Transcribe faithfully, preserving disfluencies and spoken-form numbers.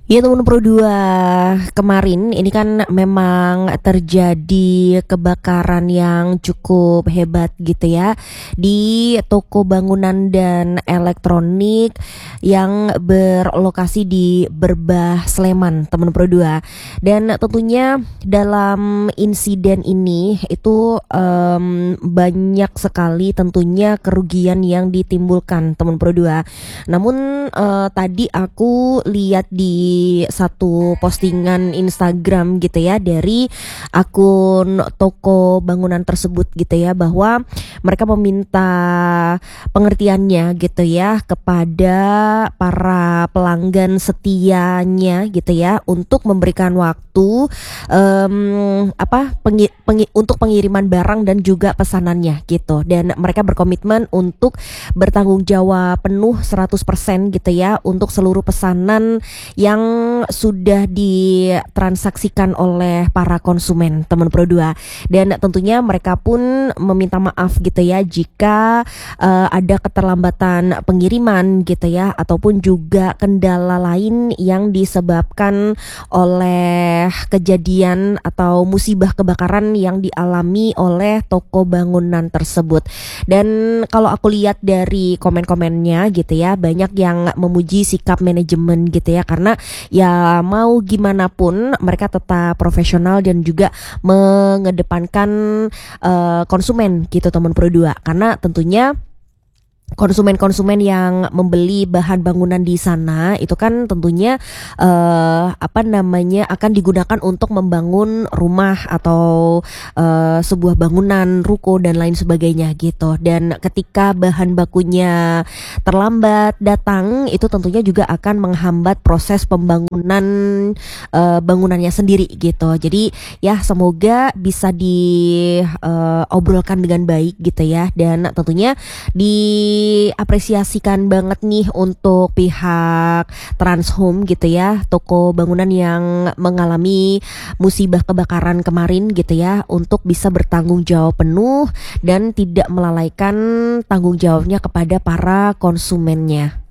Ya teman Pro dua, kemarin ini kan memang terjadi kebakaran yang cukup hebat gitu ya di toko bangunan dan elektronik yang berlokasi di Berbah, Sleman, teman Pro dua. Dan tentunya dalam insiden ini itu em, banyak sekali tentunya kerugian yang ditimbulkan teman Pro dua. Namun eh, tadi aku lihat di satu postingan Instagram gitu ya dari akun toko bangunan tersebut gitu ya, bahwa mereka meminta pengertiannya gitu ya kepada para pelanggan setianya gitu ya untuk memberikan waktu em, apa pengi, pengi, untuk pengiriman barang dan juga pesanannya gitu, dan mereka berkomitmen untuk bertanggung jawab penuh seratus persen gitu ya untuk seluruh pesanan yang sudah ditransaksikan oleh para konsumen teman Pro dua. Dan tentunya mereka pun meminta maaf gitu ya jika uh, ada keterlambatan pengiriman gitu ya, ataupun juga kendala lain yang disebabkan oleh kejadian atau musibah kebakaran yang dialami oleh toko bangunan tersebut. Dan kalau aku lihat dari komen-komennya gitu ya, banyak yang memuji sikap manajemen gitu ya, karena ya mau gimana pun mereka tetap profesional dan juga mengedepankan uh, konsumen gitu teman Pro dua, karena tentunya konsumen-konsumen yang membeli bahan bangunan di sana itu kan tentunya uh, apa namanya akan digunakan untuk membangun rumah atau uh, sebuah bangunan, ruko dan lain sebagainya gitu. Dan ketika bahan bakunya terlambat datang, itu tentunya juga akan menghambat proses pembangunan uh, bangunannya sendiri gitu. Jadi ya semoga bisa diobrolkan uh, dengan baik gitu ya, dan tentunya di diapresiasikan banget nih untuk pihak Transhome gitu ya, toko bangunan yang mengalami musibah kebakaran kemarin gitu ya, untuk bisa bertanggung jawab penuh dan tidak melalaikan tanggung jawabnya kepada para konsumennya.